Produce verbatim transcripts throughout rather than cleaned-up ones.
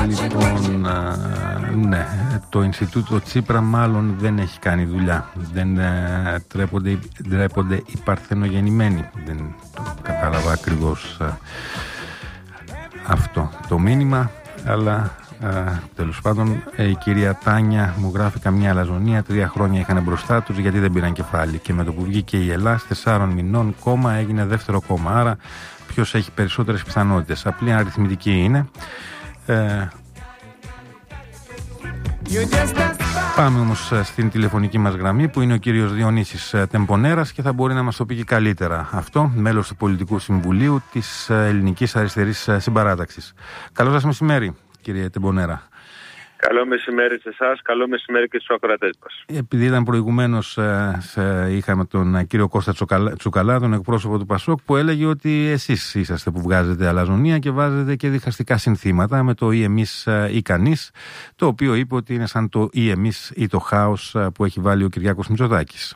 Λοιπόν, α, ναι, το Ινστιτούτο Τσίπρα μάλλον δεν έχει κάνει δουλειά. Δεν ε, τρέπονται, τρέπονται οι παρθενογεννημένοι. Δεν το κατάλαβα ακριβώς α, αυτό το μήνυμα, αλλά α, τέλος πάντων ε, η κυρία Τάνια μου γράφει καμιά αλαζονία. Τρία χρόνια είχαν μπροστά τους γιατί δεν πήραν κεφάλι. Και με το που βγήκε η Ελλάς, τεσσάρων μηνών κόμμα έγινε δεύτερο κόμμα. Άρα ποιος έχει περισσότερες πιθανότητες? Απλή αριθμητική είναι. Ε, Πάμε όμως στην τηλεφωνική μας γραμμή που είναι ο κύριος Διονύσης Τεμπονέρας και θα μπορεί να μας το πει και καλύτερα αυτό, μέλος του Πολιτικού Συμβουλίου της Ελληνικής Αριστερής Συμπαράταξης. Καλό σας μεσημέρι, κύριε Τεμπονέρα. Καλό μεσημέρι σε εσάς, καλό μεσημέρι και στους ακροατές μας. Επειδή ήταν προηγουμένως, είχαμε τον κύριο Κώστα Τσουκαλά, τον εκπρόσωπο του Πασόκ, που έλεγε ότι εσείς είσαστε που βγάζετε αλαζονία και βάζετε και διχαστικά συνθήματα με το ή εμείς ή κανείς, το οποίο είπε ότι είναι σαν το ή εμείς ή το χάος που έχει βάλει ο Κυριάκος Μητσοτάκης.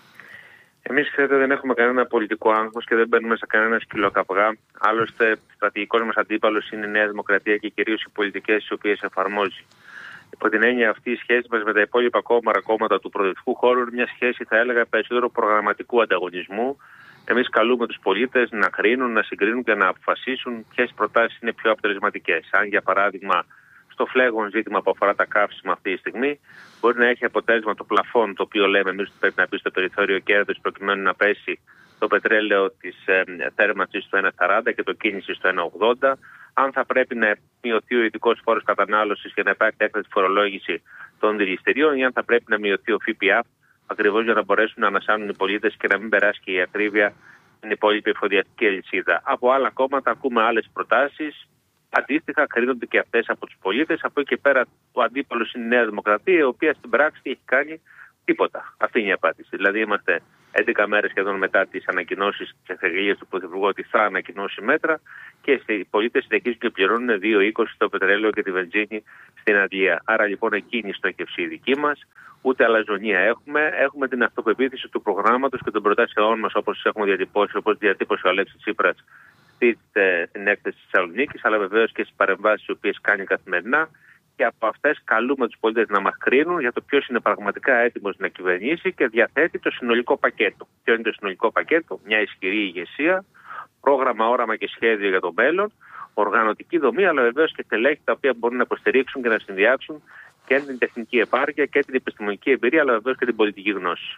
Εμείς, ξέρετε, δεν έχουμε κανένα πολιτικό άγχος και δεν μπαίνουμε σε κανένα σκυλοκαπγά. Άλλωστε, στρατηγικός μας αντίπαλος είναι η Νέα Δημοκρατία και κυρίως οι πολιτικές τις οποίες εφαρμόζει. Υπό την έννοια αυτή, η σχέση μας με τα υπόλοιπα κόμματα, κόμματα του προοδευτικού χώρου είναι μια σχέση, θα έλεγα, περισσότερο προγραμματικού ανταγωνισμού. Εμείς καλούμε τους πολίτες να κρίνουν, να συγκρίνουν και να αποφασίσουν ποιες προτάσεις είναι πιο αποτελεσματικές. Αν, για παράδειγμα, στο φλέγον ζήτημα που αφορά τα καύσιμα αυτή τη στιγμή, μπορεί να έχει αποτέλεσμα το πλαφόν, το οποίο λέμε εμείς ότι πρέπει να μπει στο περιθώριο κέρδους προκειμένου να πέσει το πετρέλαιο της ε, θέρμανσης στο ένα σαράντα και το κίνηση στο ένα ογδόντα. Αν θα πρέπει να μειωθεί ο ειδικός φόρος κατανάλωσης και να υπάρχει έκτακτη φορολόγηση των δηληστηρίων, ή αν θα πρέπει να μειωθεί ο ΦΠΑ, ακριβώς για να μπορέσουν να ανασάνουν οι πολίτες και να μην περάσει και η ακρίβεια στην υπόλοιπη εφοδιαστική αλυσίδα. Από άλλα κόμματα ακούμε άλλες προτάσεις. Αντίστοιχα, κρίνονται και αυτές από τους πολίτες. Από εκεί και πέρα, ο αντίπαλος είναι η Νέα Δημοκρατία, η οποία στην πράξη έχει κάνει τίποτα. Αυτή είναι η απάντηση. Δηλαδή, είμαστε έντεκα μέρες σχεδόν μετά τις ανακοινώσεις της εξαγγελίας του Πρωθυπουργού ότι θα ανακοινώσει μέτρα και οι πολίτες συνεχίζουν και πληρώνουν δύο είκοσι το πετρέλαιο και τη βενζίνη στην Αγγλία. Άρα λοιπόν εκείνη η στόχευση η δική μας. Ούτε αλαζονία έχουμε. Έχουμε την αυτοπεποίθηση του προγράμματος και των προτάσεών μας όπως έχουμε διατυπώσει, όπως διατύπωσε ο Αλέξης Τσίπρας στην έκθεση της Θεσσαλονίκης, αλλά βεβαίως και στις παρεμβάσεις τις οποίες κάνει καθημερινά. Και από αυτές καλούμε τους πολίτες να μας κρίνουν για το ποιος είναι πραγματικά έτοιμος να κυβερνήσει και διαθέτει το συνολικό πακέτο. Ποιο είναι το συνολικό πακέτο? Μια ισχυρή ηγεσία, πρόγραμμα, όραμα και σχέδιο για το μέλλον, οργανωτική δομή, αλλά βεβαίως και στελέχη τα οποία μπορούν να υποστηρίξουν και να συνδυάξουν και την τεχνική επάρκεια και την επιστημονική εμπειρία, αλλά βεβαίως και την πολιτική γνώση.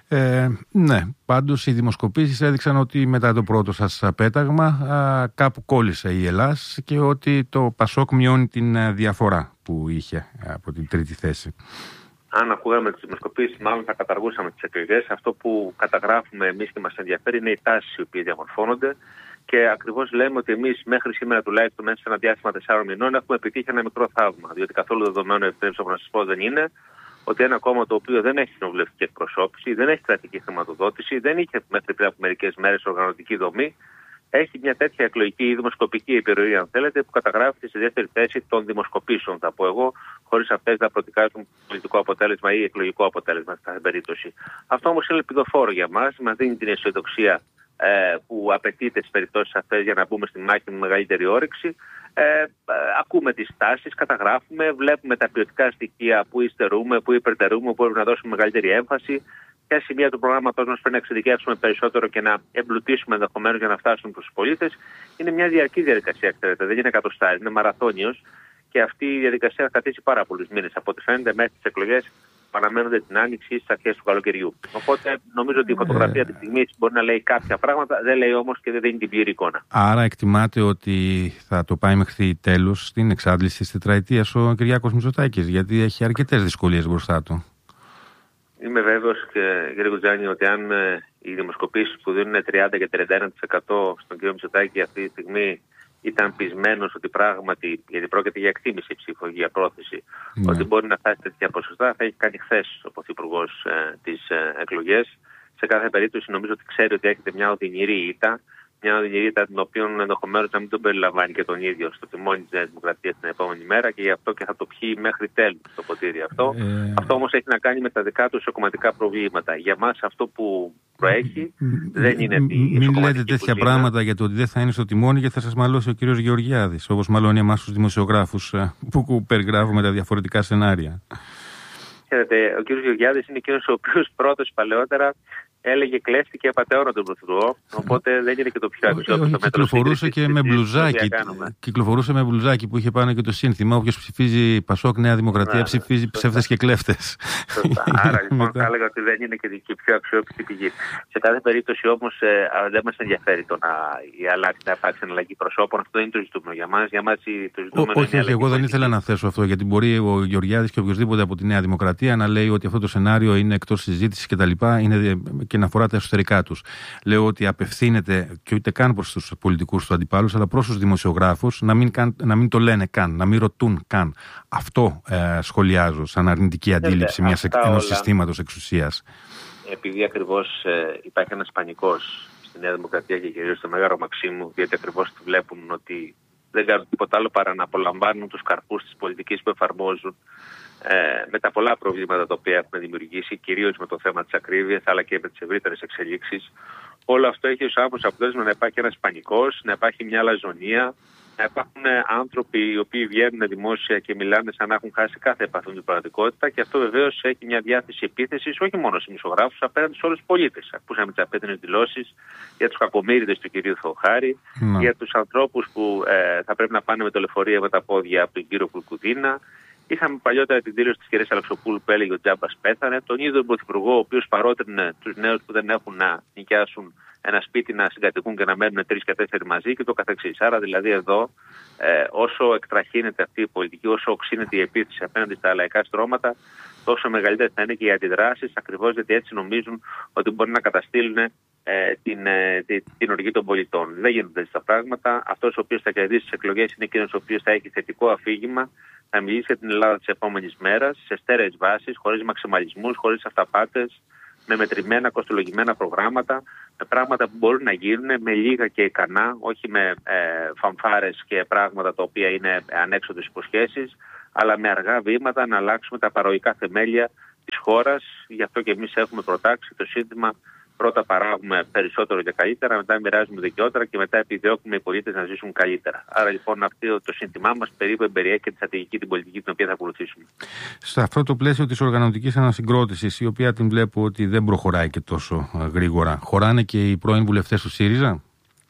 Ε, ναι, πάντως οι δημοσκοπήσεις έδειξαν ότι μετά το πρώτο σας πέταγμα α, κάπου κόλλησε η Ελλάς και ότι το Πασόκ μειώνει την διαφορά που είχε από την τρίτη θέση. Αν ακούγαμε τις δημοσκοπήσεις, μάλλον θα καταργούσαμε τις εκλογές. Αυτό που καταγράφουμε εμείς και μας ενδιαφέρει είναι οι τάσεις οι οποίες διαμορφώνονται. Και ακριβώς λέμε ότι εμείς μέχρι σήμερα, τουλάχιστον μέσα σε ένα διάστημα τεσσάρων μηνών, έχουμε επιτύχει ένα μικρό θαύμα. Διότι καθόλου δεδομένο, επιτρέψτε μου να σας πω, δεν είναι ότι ένα κόμμα το οποίο δεν έχει κοινοβουλευτική εκπροσώπηση, δεν έχει κρατική χρηματοδότηση, δεν είχε μέχρι πριν από μερικές μέρες οργανωτική δομή, έχει μια τέτοια εκλογική ή δημοσκοπική επιρροή, αν θέλετε, που καταγράφεται στη δεύτερη θέση των δημοσκοπήσεων, θα πω εγώ, χωρίς αυτές να προτικάζουν πολιτικό αποτέλεσμα ή εκλογικό αποτέλεσμα σε κάθε περίπτωση. Αυτό όμως είναι ελπιδοφόρο για μας, μας δίνει την αισιοδοξία ε, που απαιτείται στις περιπτώσεις αυτές για να μπούμε στη μάχη με μεγαλύτερη όρεξη. Ε, ε, ακούμε τις τάσεις, καταγράφουμε, βλέπουμε τα ποιοτικά στοιχεία που υστερούμε, που υπερτερούμε, που μπορούμε να δώσουμε μεγαλύτερη έμφαση. Ποια σημεία του προγράμματος μας πρέπει να εξειδικεύσουμε περισσότερο και να εμπλουτίσουμε ενδεχομένως για να φτάσουμε προς τους πολίτες. Είναι μια διαρκή διαδικασία, ξέρετε, δεν είναι εκατοστάρι, είναι μαραθώνιος και αυτή η διαδικασία θα κρατήσει πάρα πολλούς μήνες. Από ό,τι φαίνεται, μέχρι τις εκλογές παραμένονται την άνοιξη στις αρχές του καλοκαιριού. Οπότε νομίζω ότι η φωτογραφία της στιγμής μπορεί να λέει κάποια πράγματα, δεν λέει όμως και δεν δίνει την πλήρη εικόνα. Άρα εκτιμάτε ότι θα το πάει μέχρι τέλος στην εξάντληση της τετραετίας ο Κυριάκος Μητσοτάκης, γιατί έχει αρκετές δυσκολίες μπροστά του. Είμαι βέβαιος, κύριε Κουτζάνη, ότι αν ε, οι δημοσκοπήσεις που δίνουν τριάντα και τριάντα ένα τοις εκατό στον κύριο Μητσοτάκη αυτή τη στιγμή ήταν πεισμένος ότι πράγματι, γιατί πρόκειται για εκτίμηση ψήφο, για πρόθεση, ναι, ότι μπορεί να φτάσει τέτοια ποσοστά, θα έχει κάνει χθες ο Πρωθυπουργός ε, τις ε, εκλογές. Σε κάθε περίπτωση νομίζω ότι ξέρει ότι έχετε μια οδυνηρή ήττα Μια οδηγία την οποία ενδεχομένως να μην τον περιλαμβάνει και τον ίδιο στο τιμόνι της Νέας Δημοκρατίας την επόμενη μέρα και γι' αυτό και θα το πιει μέχρι τέλους το ποτήρι αυτό. Ε... Αυτό όμως έχει να κάνει με τα δικά του ισοκομματικά προβλήματα. Για μας αυτό που προέχει δεν είναι τη Μην λέτε τέτοια κουζίνα. Πράγματα για το ότι δεν θα είναι στο τιμόνι και θα σας μαλώσει ο κύριος Γεωργιάδης, όπως μαλώνει εμάς τους δημοσιογράφους που περιγράφουμε τα διαφορετικά σενάρια. Ξέρετε, ο κύριος Γεωργιάδης είναι εκείνος ο οποίος πρώτος παλαιότερα έλεγε κλέφτη και απατεώνα τον Πρωθυπουργό, οπότε δεν είναι και το πιο αξιόπιστο μέτρο. Κυκλοφορούσε και με μπλουζάκι. Κυκλοφορούσε με μπλουζάκι που είχε πάνω και το σύνθημα. Όποιος ψηφίζει Πασόκ, Νέα Δημοκρατία, ψηφίζει ψεύτες και κλέφτες. Άρα λοιπόν θα έλεγα ότι δεν είναι και η πιο αξιόπιστη πηγή. Σε κάθε περίπτωση όμως δεν μας ενδιαφέρει το να υπάρξει εναλλαγή προσώπων. Αυτό είναι το ζητούμενο για μας. Για μας το ζητούμενο όχι, όχι, εγώ δεν ήθελα να θέσω αυτό, γιατί μπορεί ο Γεωργιάδης και οποιοδήποτε από τη Νέα Δημοκρατία να λέει ότι αυτό το σενάριο είναι εκτός συζήτησης κτλ. Και να αφορά τα εσωτερικά τους. Λέω ότι απευθύνεται και ούτε καν προς τους πολιτικούς του αντιπάλους, αλλά προς τους δημοσιογράφους να μην, καν, να μην το λένε καν, να μην ρωτούν καν. Αυτό ε, σχολιάζω σαν αρνητική αντίληψη μιας ενός συστήματος εξουσίας. Επειδή ακριβώς ε, υπάρχει ένας πανικός στη Νέα Δημοκρατία και κυρίως στο Μέγαρο Μαξίμου, γιατί ακριβώς βλέπουν ότι δεν κάνουν τίποτα άλλο παρά να απολαμβάνουν τους καρπούς της πολιτικής που εφαρμόζουν. Ε, με τα πολλά προβλήματα τα οποία έχουμε δημιουργήσει, κυρίως με το θέμα της ακρίβειας, αλλά και με τις ευρύτερες εξελίξεις. Όλο αυτό έχει ως άμεσο αποτέλεσμα να υπάρχει ένας πανικός, να υπάρχει μια αλαζονία, να υπάρχουν άνθρωποι οι οποίοι βγαίνουν δημόσια και μιλάνε σαν να έχουν χάσει κάθε επαφή με την πραγματικότητα, και αυτό βεβαίως έχει μια διάθεση επίθεσης όχι μόνο στους δημοσιογράφους, απέναντι σε όλους τους πολίτες. Ακούσαμε τις απέτεινες δηλώσεις για τους κακομοίριδες του κυρίου Θεοχάρη, mm. για τους ανθρώπους που ε, θα πρέπει να πάνε με το λεωφορείο με τα πόδια από τον κύριο Κουρκουδίνα. Είχαμε παλιότερα την δήλωση της κυρίας Αλεξοπούλου που έλεγε ότι ο Τζάμπας πέθανε. Τον ίδιο τον Πρωθυπουργό, ο οποίος παρότρινε τους νέους που δεν έχουν να νοικιάσουν ένα σπίτι να συγκατοικούν και να μένουν τρεις και τέσσερις μαζί και το καθεξής. Άρα δηλαδή εδώ, ε, όσο εκτραχύνεται αυτή η πολιτική, όσο οξύνεται η επίθεση απέναντι στα λαϊκά στρώματα, τόσο μεγαλύτερες θα είναι και οι αντιδράσεις, ακριβώς γιατί έτσι νομίζουν ότι μπορεί να καταστήλουν ε, την, ε, την, την οργή των πολιτών. Δεν γίνονται έτσι τα πράγματα. Αυτός ο οποίος θα κερδίσει τις εκλογές είναι εκείνος ο οποίος θα έχει θετικό αφήγημα, θα μιλήσει για την Ελλάδα της επόμενης μέρας, σε στέρεες βάσεις, χωρίς μαξιμαλισμούς, χωρίς αυταπάτες, με μετρημένα, κοστολογημένα προγράμματα, με πράγματα που μπορούν να γίνουν με λίγα και ικανά, όχι με ε, φανφάρες και πράγματα τα οποία είναι ανέξοδες υποσχέσεις, αλλά με αργά βήματα να αλλάξουμε τα παροϊκά θεμέλια της χώρας. Γι' αυτό και εμείς έχουμε προτάξει το σύνθημα: πρώτα παράγουμε περισσότερο και καλύτερα, μετά μοιράζουμε δικαιότερα και μετά επιδιώκουμε οι πολίτες να ζήσουν καλύτερα. Άρα λοιπόν αυτό το σύνθημά μας περίπου περιέχει και τη στρατηγική, την πολιτική την οποία θα ακολουθήσουμε. Σε αυτό το πλαίσιο της οργανωτικής ανασυγκρότησης, η οποία την βλέπω ότι δεν προχωράει και τόσο γρήγορα, χωράνε και οι πρώην βουλευτές του ΣΥΡΙΖΑ?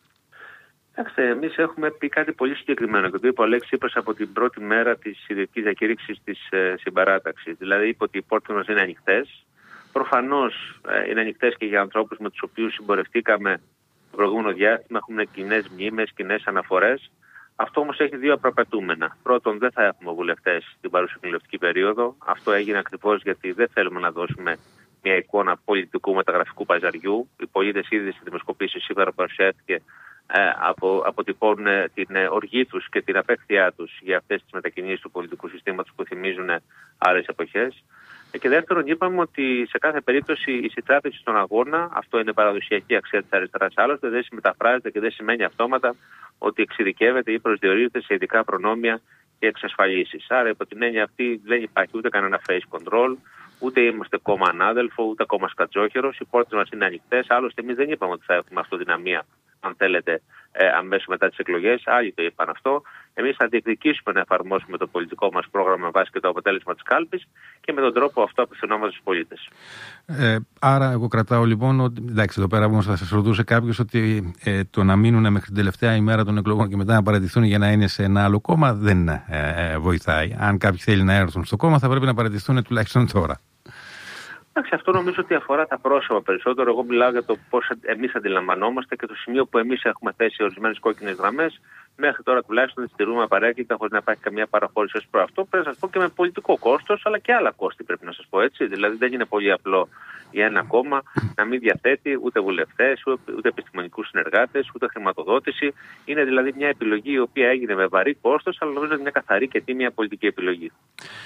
Κοιτάξτε, εμείς έχουμε πει κάτι πολύ συγκεκριμένο και το είπε ο Αλέξης Τσίπρας από την πρώτη μέρα της ιδιωτικής διακήρυξης της ε, συμπαράταξης. Δηλαδή είπε ότι οι πόρτες μας είναι ανοιχτές. Προφανώς ε, είναι ανοιχτές και για ανθρώπους με τους οποίους συμπορευτήκαμε το προηγούμενο διάστημα. Έχουμε κοινές μνήμες, κοινές αναφορές. Αυτό όμως έχει δύο απραπατούμενα. Πρώτον, δεν θα έχουμε βουλευτές στην παρούσα κοινοβουλευτική περίοδο. Αυτό έγινε ακριβώς γιατί δεν θέλουμε να δώσουμε μια εικόνα πολιτικού μεταγραφικού παζαριού. Οι πολίτες ήδη στη δημοσκοπήση σήμερα παρουσιάστηκε ε, απο, αποτυπώνουν την ε, οργή τους και την απέχθειά τους για αυτές τις μετακινήσεις του πολιτικού συστήματος που θυμίζουν άλλες εποχές. Και δεύτερον, είπαμε ότι σε κάθε περίπτωση η συντράπεζη στον αγώνα, αυτό είναι παραδοσιακή αξία της αριστεράς άλλωστε, δεν συμμεταφράζεται και δεν σημαίνει αυτόματα ότι εξειδικεύεται ή προσδιορίζεται σε ειδικά προνόμια και εξασφαλίσεις. Άρα, υπό την έννοια αυτή, δεν υπάρχει ούτε κανένα face control, ούτε είμαστε κόμμα ανάδελφο, ούτε κόμμα σκατζόχερος. Οι πόρτες μας είναι ανοιχτές. Άλλωστε, εμείς δεν είπαμε ότι θα έχουμε αυτοδυναμία, αν θέλετε, ε, αμέσως μετά τις εκλογές. Άλλοι το είπαν αυτό. Εμείς θα διεκδικήσουμε να εφαρμόσουμε το πολιτικό μας πρόγραμμα με βάση και το αποτέλεσμα της κάλπης και με τον τρόπο αυτό απευθυνόμαστε στους πολίτες. Ε, άρα, εγώ κρατάω λοιπόν ότι. Εντάξει, εδώ πέρα όμως θα σας ρωτούσε κάποιος ότι ε, το να μείνουν μέχρι την τελευταία ημέρα των εκλογών και μετά να παραιτηθούν για να είναι σε ένα άλλο κόμμα δεν ε, ε, βοηθάει. Αν κάποιοι θέλουν να έρθουν στο κόμμα, θα πρέπει να παραιτηθούν τουλάχιστον τώρα. Εντάξει, αυτό νομίζω ότι αφορά τα πρόσωπα περισσότερο. Εγώ μιλάω για το πώς εμείς αντιλαμβανόμαστε και το σημείο που εμείς έχουμε θέσει ορισμένες κόκκινες γραμμές. Μέχρι τώρα τουλάχιστον τις τηρούμε απαραίτητα, χωρίς να υπάρχει καμία παραχώρηση ως προς αυτό. Πρέπει να σας πω και με πολιτικό κόστος, αλλά και άλλα κόστη πρέπει να σας πω έτσι. Δηλαδή δεν είναι πολύ απλό για ένα κόμμα να μην διαθέτει ούτε βουλευτές, ούτε επιστημονικούς συνεργάτες, ούτε χρηματοδότηση. Είναι δηλαδή μια επιλογή η οποία έγινε με βαρύ κόστος, αλλά νομίζω είναι μια καθαρή και τίμια πολιτική επιλογή.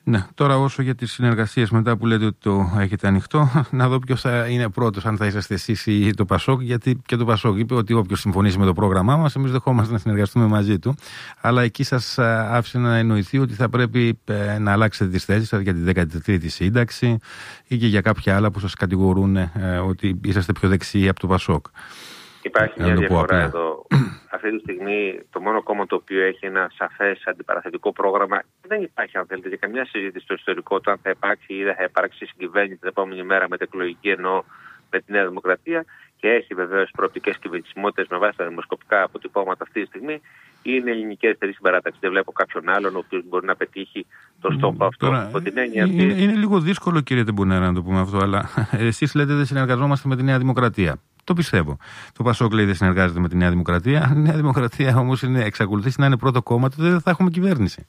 Ναι, τώρα όσο για τις συνεργασίες μετά που λέτε ότι το έχετε ανοιχτό, να δω ποιος θα είναι πρώτος, αν θα είσαστε εσείς ή το Πασόκ, γιατί και το Πασόκ είπε ότι όποιος συμφωνήσει με το πρόγραμμά μας, εμείς δεχόμαστε να συνεργαστούμε μαζί του. Αλλά εκεί σας άφησε να εννοηθεί ότι θα πρέπει να αλλάξετε τις θέσεις σας για τη δέκατη τρίτη σύνταξη ή και για κάποια άλλα που σας κατηγορούν ότι είσαστε πιο δεξιοί από το Πασόκ. Υπάρχει μια διαφορά εδώ. Αυτή τη στιγμή το μόνο κόμμα το οποίο έχει ένα σαφές αντιπαραθετικό πρόγραμμα, δεν υπάρχει, αν θέλετε, για καμιά συζήτηση στο ιστορικό του αν θα υπάρξει ή δεν θα υπάρξει συγκυβέρνηση την επόμενη μέρα μετεκλογική, εννοώ με τη Νέα Δημοκρατία, και έχει βεβαίως προοπτικές κυβερνησιμότητες με βάση τα δημοσκοπικά αποτυπώματα αυτή τη στιγμή, είναι η Ελληνική Αριστερή Συμπαράταξη. Δεν βλέπω κάποιον άλλον ο οποίος μπορεί να πετύχει το στόχο αυτό. Τώρα, είναι, είναι λίγο δύσκολο, κύριε Τεμπουνέρα, να το πούμε αυτό, αλλά εσείς λέτε δεν συνεργαζόμαστε με τη Νέα Δημοκρατία. Το πιστεύω. Το Πασόκ λέει δεν συνεργάζεται με τη Νέα Δημοκρατία. Αν η Νέα Δημοκρατία όμως εξακολουθήσει να είναι πρώτο κόμμα, τότε δεν θα έχουμε κυβέρνηση.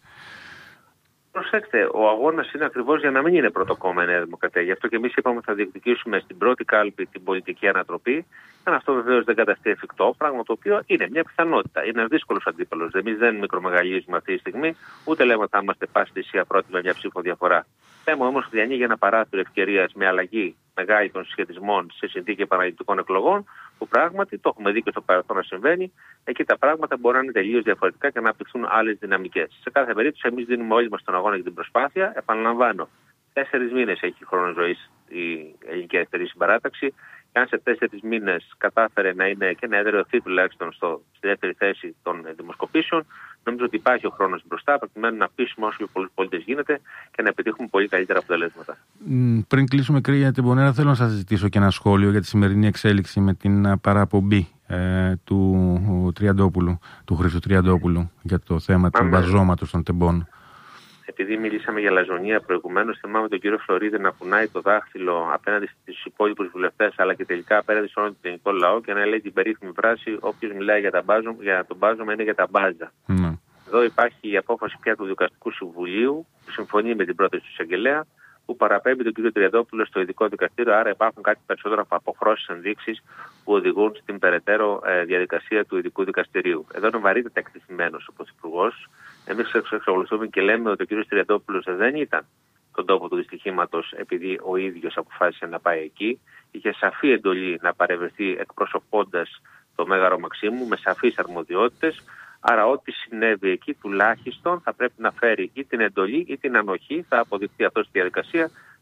Προσέξτε, ο αγώνας είναι ακριβώς για να μην είναι πρώτο κόμμα η Νέα Δημοκρατία. Γι' αυτό και εμείς είπαμε ότι θα διεκδικήσουμε στην πρώτη κάλπη την πολιτική ανατροπή. Αν αυτό βεβαίως δεν καταστεί εφικτό, πράγμα το οποίο είναι μια πιθανότητα. Είναι ένα δύσκολο αντίπαλο. Εμείς δεν μικρομεγαλίζουμε αυτή τη στιγμή, ούτε λέμε ότι θα είμαστε πάση θυσία πρώτη με μια ψήφο διαφορά. Θέμα όμως ότι ανοίγει ένα παράθυρο ευκαιρίας με αλλαγή μεγάλη των συσχετισμών σε συνθήκη επαναληπτικών εκλογών, που πράγματι το έχουμε δει και στο παρελθόν να συμβαίνει. Εκεί τα πράγματα μπορεί να είναι τελείως διαφορετικά και να απτυχθούν άλλες δυναμικές. Σε κάθε περίπτωση, εμείς δίνουμε όλοι μας τον αγώνα και την προσπάθεια. Επαναλαμβάνω, τέσσερις μήνες έχει χρόνο ζωής η Ελληνική Αριστερή Συμπαράταξη. Και αν σε τέσσερις μήνες κατάφερε να είναι και να εδραιωθεί τουλάχιστον στο, στη δεύτερη θέση των δημοσκοπήσεων, νομίζω ότι υπάρχει ο χρόνος μπροστά προκειμένου να πείσουμε όσο πιο πολλούς πολίτες γίνεται και να επιτύχουμε πολύ καλύτερα αποτελέσματα. Πριν κλείσουμε, κύριε Τεμπουνέρα, θέλω να σας ζητήσω και ένα σχόλιο για τη σημερινή εξέλιξη με την παραπομπή ε, του Τριαντόπουλου, του Χρήστου Τριαντόπουλου, για το θέμα του μπαζώματος των τεμπών. Επειδή μιλήσαμε για λαζονία προηγουμένως, θυμάμαι τον κύριο Φλωρίδη να κουνάει το δάχτυλο απέναντι στους υπόλοιπους βουλευτές, αλλά και τελικά απέναντι σε όλο τον ελληνικό λαό και να λέει την περίφημη φράση: όποιος μιλάει για, τα μπάζω, για τον μπάζωμα είναι για τα μπάζα. Mm. Εδώ υπάρχει η απόφαση πια του Δικαστικού Συμβουλίου, που συμφωνεί με την πρόταση του εισαγγελέα, που παραπέμπει τον κύριο Τριαντόπουλο στο ειδικό δικαστήριο. Άρα υπάρχουν κάτι περισσότερο από αποχρώσεις ενδείξεις που οδηγούν στην περαιτέρω ε, διαδικασία του ειδικού δικαστηρίου. Εδώ είναι βαρύτατα εκτεθειμένος ο Πρωθυπουργός. Εμείς εξακολουθούμε και λέμε ότι ο κύριος Τριαντόπουλος δεν ήταν τον τόπο του δυστυχήματος επειδή ο ίδιος αποφάσισε να πάει εκεί. Είχε σαφή εντολή να παρευρεθεί εκπροσωπώντας το Μέγαρο Μαξίμου με σαφείς αρμοδιότητες. Άρα, ό,τι συνέβη εκεί τουλάχιστον θα πρέπει να φέρει ή την εντολή ή την ανοχή, θα αποδειχθεί αυτό στη διαδικασία,